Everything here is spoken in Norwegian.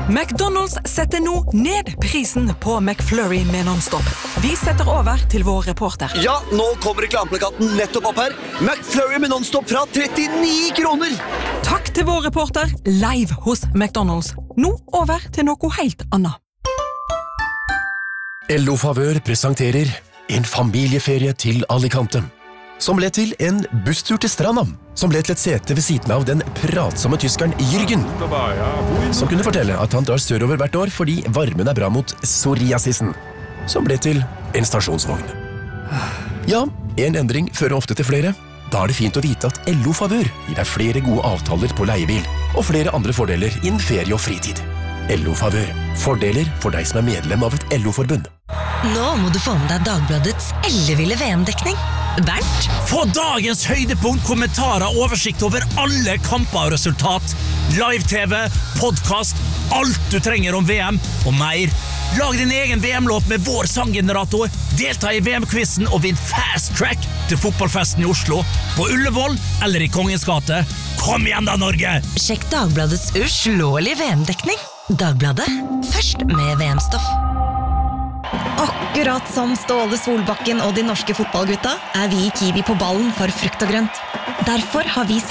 McDonald's setter nå ned prisen på McFlurry med non-stop. Vi setter over til vår reporter. Ja, nå kommer reklameplakaten nettopp opp her. McFlurry med non-stop fra 39 kroner. Takk til vår reporter, live hos McDonald's. Nå over til noe helt annet. LO Favør presenterer en familieferie til Alicante, som ble til en busstur til stranda, som ble til et sete ved siden av den pratsomme tyskeren Jürgen, som kunne fortelle at han drar sørover hvert år fordi varmen bra mot psoriasisen, som ble til en stasjonsvogn. Ja, en endring fører ofte til flere. Da det fint å vite at LO Favør gir deg flere gode avtaler på leiebil, og flere andre fordeler innen ferie og fritid. LO Favør. Fordeler for deg som medlem av et LO-forbund. Nå må du få med deg Dagbladets elleville VM-dekning. Bernt? Få dagens høydepunkt, kommentarer, oversikt over alle kamper og resultat. Live-TV, podcast, alt du trenger om VM og mer. Lag din egen VM-låt med vår sanggenerator. Delta i VM-quizen og vinn fast track til fotballfesten i Oslo. På Ullevål eller i Kongens gate. Kom igjen da, Norge! Sjekk Dagbladets uslåelige VM-dekning. Dagbladet, først med VM-stoff. Akkurat som Ståle Solbakken og de norske fotballgutta er vi i Kiwi på ballen for frukt og grønt. Derfor har vi